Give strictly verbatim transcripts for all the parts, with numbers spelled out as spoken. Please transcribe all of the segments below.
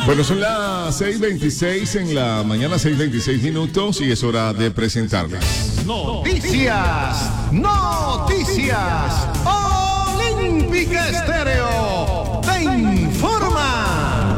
Bueno, son las seis veintiséis en la mañana, seis veintiséis minutos, y es hora de presentarles Noticias, noticias, Olímpica Estéreo te informa.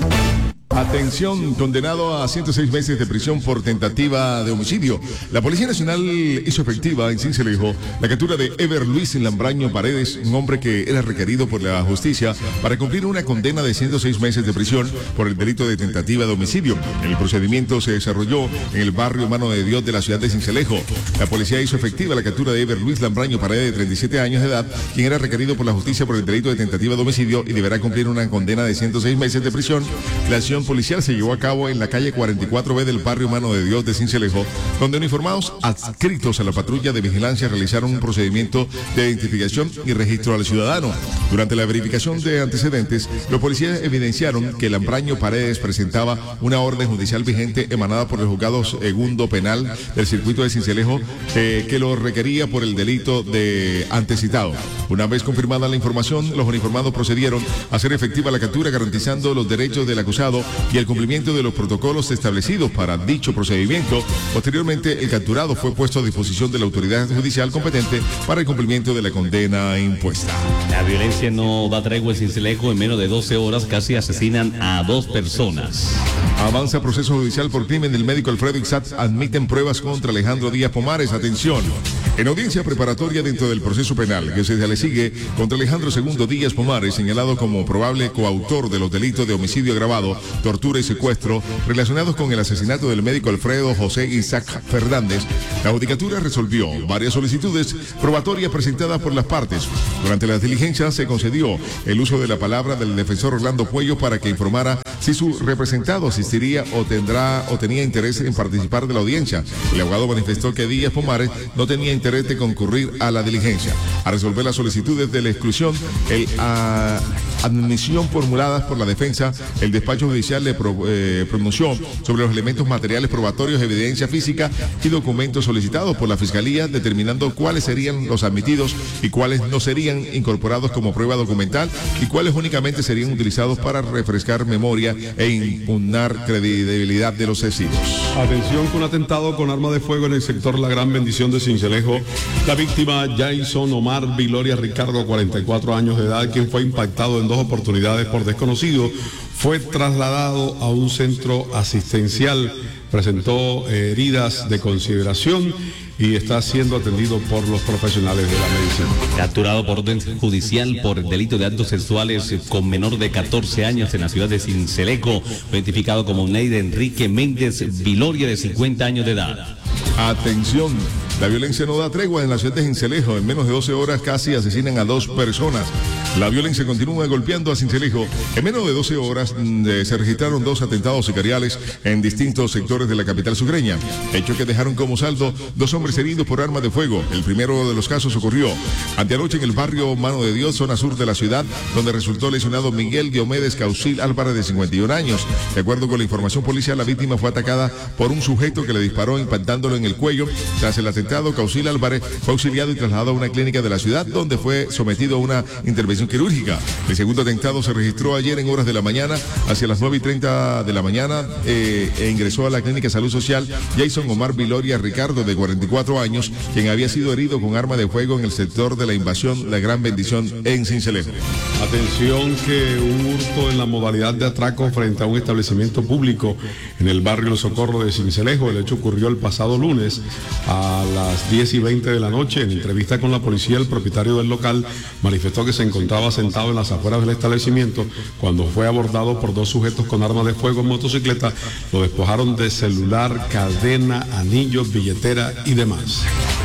Atención, condenado a ciento seis meses de prisión por tentativa de homicidio. La Policía Nacional hizo efectiva en Sincelejo la captura de Ever Luis Lambraño Paredes, un hombre que era requerido por la justicia para cumplir una condena de ciento seis meses de prisión por el delito de tentativa de homicidio. El procedimiento se desarrolló en el barrio Mano de Dios de la ciudad de Sincelejo. La policía hizo efectiva la captura de Ever Luis Lambraño Paredes, de treinta y siete años de edad, quien era requerido por la justicia por el delito de tentativa de homicidio y deberá cumplir una condena de ciento seis meses de prisión. La acción policial se llevó a cabo en la calle cuarenta y cuatro B del barrio Mano de Dios de Sincelejo, donde uniformados adscritos a la patrulla de vigilancia realizaron un procedimiento de identificación y registro al ciudadano. Durante la verificación de antecedentes, los policías evidenciaron que Lambraño Paredes presentaba una orden judicial vigente emanada por el juzgado segundo penal del circuito de Sincelejo eh, que lo requería por el delito de antecitado. Una vez confirmada la información, los uniformados procedieron a hacer efectiva la captura, garantizando los derechos del acusado y el cumplimiento de los protocolos establecidos para dicho procedimiento. Posteriormente, el capturado fue puesto a disposición de la autoridad judicial competente para el cumplimiento de la condena impuesta. La violencia no da tregua en Sincelejo. En menos de doce horas casi asesinan a dos personas. Avanza proceso judicial por crimen del médico Alfredo Ixat. Admiten pruebas contra Alejandro Díaz Pomares. Atención. En audiencia preparatoria dentro del proceso penal que se le sigue contra Alejandro Segundo Díaz Pomares, señalado como probable coautor de los delitos de homicidio agravado, tortura y secuestro relacionados con el asesinato del médico Alfredo José Isaac Fernández, la judicatura resolvió varias solicitudes probatorias presentadas por las partes. Durante las diligencias se concedió el uso de la palabra del defensor Orlando Puello para que informara si su representado asistiría o tendrá o tenía interés en participar de la audiencia. El abogado manifestó que Díaz Pomares no tenía interés de concurrir a la diligencia. A resolver las solicitudes de la exclusión, el a, admisión formuladas por la defensa, el despacho judicial le pro, eh, pronunció sobre los elementos materiales probatorios, evidencia física y documentos solicitados por la Fiscalía, determinando cuáles serían los admitidos y cuáles no serían incorporados como prueba documental y cuáles únicamente serían utilizados para refrescar memoria e impugnar credibilidad de los testigos. Atención, con un atentado con arma de fuego en el sector La Gran Bendición de Sincelejo, la víctima Jason Omar Viloria Ricardo, cuarenta y cuatro años de edad, quien fue impactado en dos oportunidades por desconocido, fue trasladado a un centro asistencial, presentó eh, heridas de consideración y está siendo atendido por los profesionales de la medicina. Capturado por orden judicial por delito de actos sexuales con menor de catorce años en la ciudad de Sincelejo, identificado como Neide Enrique Méndez Viloria, de cincuenta años de edad. Atención, la violencia no da tregua en la ciudad de Sincelejo. En menos de doce horas casi asesinan a dos personas. La violencia continúa golpeando a Sincelejo. En menos de doce horas eh, se registraron dos atentados sicariales en distintos sectores de la capital sucreña, hecho que dejaron como saldo dos hombres heridos por arma de fuego. El primero de los casos ocurrió anteanoche en el barrio Mano de Dios, zona sur de la ciudad, donde resultó lesionado Miguel Diomedes Causil Álvarez, de cincuenta y un años. De acuerdo con la información policial, la víctima fue atacada por un sujeto que le disparó impactándolo en el cuello. Tras el atentado, Causil Álvarez fue auxiliado y trasladado a una clínica de la ciudad, donde fue sometido a una intervención quirúrgica. El segundo atentado se registró ayer en horas de la mañana, hacia las nueve y treinta de la mañana, eh, e ingresó a la clínica de salud social Jason Omar Viloria Ricardo, de cuarenta y cuatro años, quien había sido herido con arma de fuego en el sector de la invasión La Gran Bendición en Sincelejo. Atención, que un hurto en la modalidad de atraco frente a un establecimiento público en el barrio El Socorro de Sincelejo. El hecho ocurrió el pasado lunes a las diez y veinte de la noche. En entrevista con la policía, el propietario del local manifestó que se encontraba sentado en las afueras del establecimiento cuando fue abordado por dos sujetos con armas de fuego en motocicleta. Lo despojaron de celular, cadena, anillos, billetera y demás.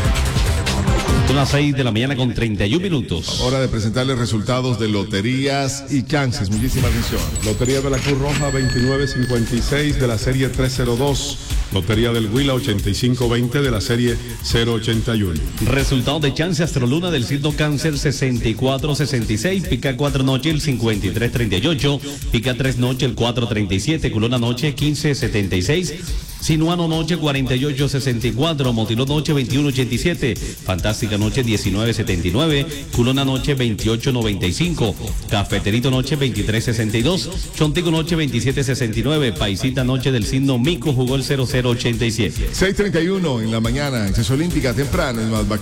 Son las seis de la mañana con treinta y un minutos. Hora de presentarles resultados de loterías y chances. Muchísima atención. Lotería de la Cruz Roja veintinueve cincuenta y seis de la serie trescientos dos. Lotería del Huila ochenta y cinco veinte de la serie cero ochenta y uno. Resultado de chance Astroluna del signo Cáncer sesenta y cuatro sesenta y seis, pica cuatro noche el cincuenta y tres treinta y ocho, pica tres noche el cuatro treinta y siete, culona noche quince setenta y seis, Sinuano noche cuarenta y ocho sesenta y cuatro, Motiló noche veintiuno ochenta y siete, Fantástica noche diecinueve setenta y nueve, Culona noche veintiocho noventa y cinco, Cafeterito noche veintitrés sesenta y dos, Chontico noche veintisiete sesenta y nueve, Paisita noche del signo Mico jugó el cero cero ochenta y siete. seis treinta y uno en la mañana, en César Olímpica temprano, es más